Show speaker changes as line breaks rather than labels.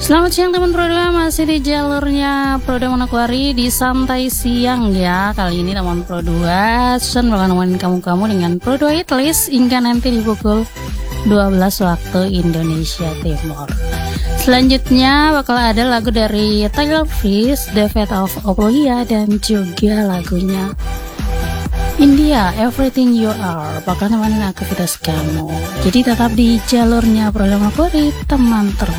Selamat siang teman Pro 2, masih di jalurnya Pro 2 Manokwari di Santai Siang ya. Kali ini teman Pro 2 Susan bakal nemenin kamu dengan Pro 2 Hitlist hingga nanti di pukul 12 waktu Indonesia Timur. Selanjutnya bakal ada lagu dari Taylor Swift, The Fate of Ophelia, dan juga lagunya India, Everything You Are bakal nemenin aktivitas kamu. Jadi tetap di jalurnya Pro 2 Manokwari, teman terbaik.